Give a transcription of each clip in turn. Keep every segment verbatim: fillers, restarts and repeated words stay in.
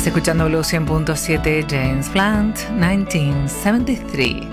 Estás escuchando Blue cien punto siete, James Blunt, mil novecientos setenta y tres.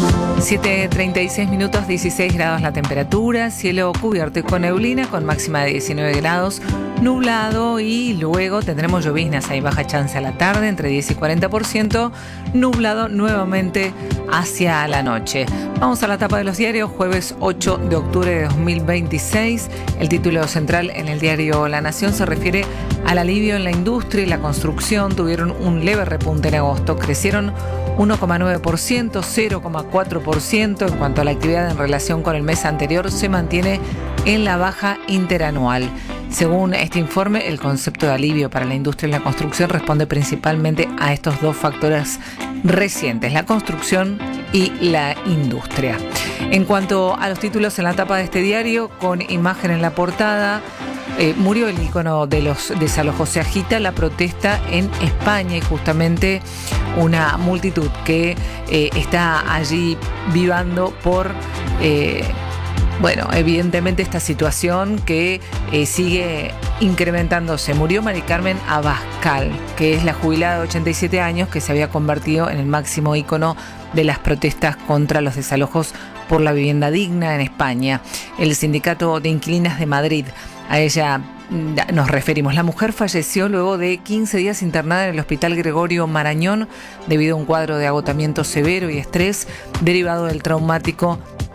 siete treinta y seis minutos, dieciséis grados la temperatura, cielo cubierto y con neblina, con máxima de diecinueve grados, nublado, y luego tendremos lloviznas, hay baja chance a la tarde, entre diez y cuarenta por ciento, nublado nuevamente hacia la noche. Vamos a la tapa de los diarios, jueves ocho de octubre de dos mil veintiséis. El título central en el diario La Nación se refiere al alivio en la industria y la construcción. Tuvieron un leve repunte en agosto, crecieron uno coma nueve por ciento, cero coma cuatro por ciento. En cuanto a la actividad en relación con el mes anterior, se mantiene en la baja interanual. Según este informe, el concepto de alivio para la industria y la construcción responde principalmente a estos dos factores recientes, la construcción y la industria. En cuanto a los títulos en la tapa de este diario, con imagen en la portada, Eh, murió el ícono de los desalojos. Se agita la protesta en España y justamente una multitud que eh, está allí vivando por, eh, bueno, evidentemente esta situación que eh, sigue incrementándose. Murió Mari Carmen Abascal, que es la jubilada de ochenta y siete años que se había convertido en el máximo ícono de las protestas contra los desalojos por la vivienda digna en España. El Sindicato de Inquilinas de Madrid, a ella nos referimos. La mujer falleció luego de quince días internada en el Hospital Gregorio Marañón debido a un cuadro de agotamiento severo y estrés derivado del traumático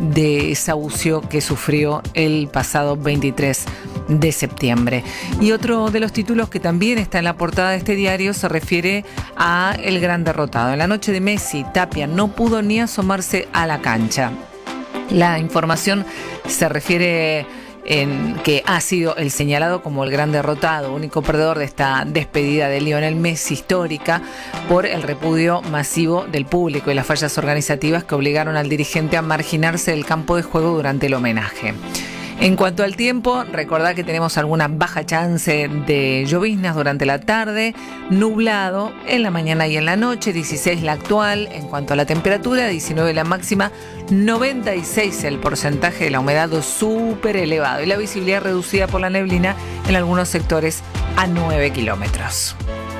desahucio que sufrió el pasado veintitrés de septiembre. Y otro de los títulos que también está en la portada de este diario se refiere a el gran derrotado. En la noche de Messi, Tapia no pudo ni asomarse a la cancha. La información se refiere en que ha sido el señalado como el gran derrotado, único perdedor de esta despedida de Lionel Messi histórica, por el repudio masivo del público y las fallas organizativas que obligaron al dirigente a marginarse del campo de juego durante el homenaje. En cuanto al tiempo, recordad que tenemos alguna baja chance de lloviznas durante la tarde, nublado en la mañana y en la noche, dieciséis la actual. En cuanto a la temperatura, diecinueve la máxima, noventa y seis el porcentaje de la humedad, súper elevado, y la visibilidad reducida por la neblina en algunos sectores a nueve kilómetros.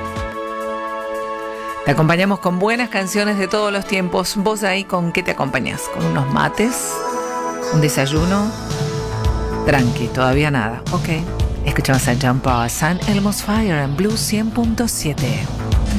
Te acompañamos con buenas canciones de todos los tiempos. ¿Vos ahí con qué te acompañás? ¿Con unos mates? ¿Un desayuno? Tranqui, todavía nada. Ok. Escuchamos a John Paul, San Elmo's Fire en Blue cien punto siete.